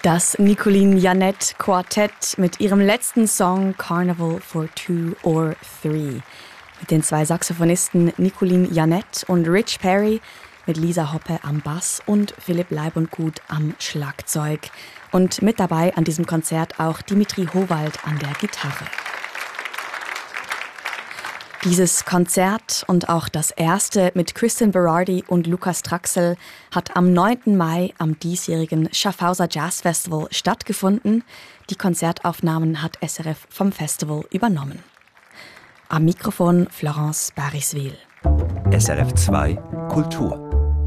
Das Nicolene Janet Quartett mit ihrem letzten Song Carnival for Two or Three. Mit den zwei Saxophonisten Nicolene Janet und Rich Perry, mit Lisa Hoppe am Bass und Philipp Leibundgut am Schlagzeug. Und mit dabei an diesem Konzert auch Dimitri Howald an der Gitarre. Dieses Konzert und auch das erste mit Kristen Berardi und Lukas Traxel hat am 9. Mai am diesjährigen Schaffhauser Jazz Festival stattgefunden. Die Konzertaufnahmen hat SRF vom Festival übernommen. Am Mikrofon Florence Bariswil. SRF 2 Kultur.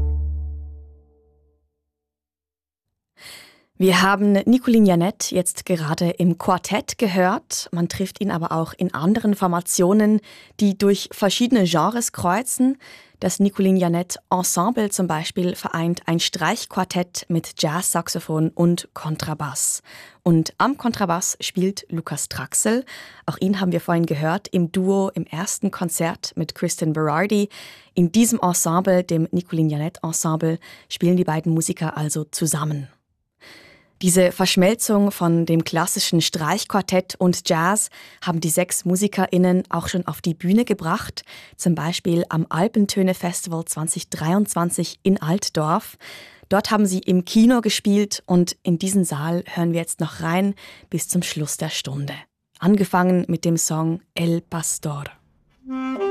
Wir haben Nicolene Janet jetzt gerade im Quartett gehört. Man trifft ihn aber auch in anderen Formationen, die durch verschiedene Genres kreuzen. Das Nicolene Janet Ensemble zum Beispiel vereint ein Streichquartett mit Jazzsaxophon und Kontrabass. Und am Kontrabass spielt Lukas Traxel. Auch ihn haben wir vorhin gehört im Duo im ersten Konzert mit Kristen Berardi. In diesem Ensemble, dem Nicolene Janet Ensemble, spielen die beiden Musiker also zusammen. Diese Verschmelzung von dem klassischen Streichquartett und Jazz haben die 6 MusikerInnen auch schon auf die Bühne gebracht, zum Beispiel am Alpentöne Festival 2023 in Altdorf. Dort haben sie im Kino gespielt und in diesen Saal hören wir jetzt noch rein bis zum Schluss der Stunde. Angefangen mit dem Song El Pastor.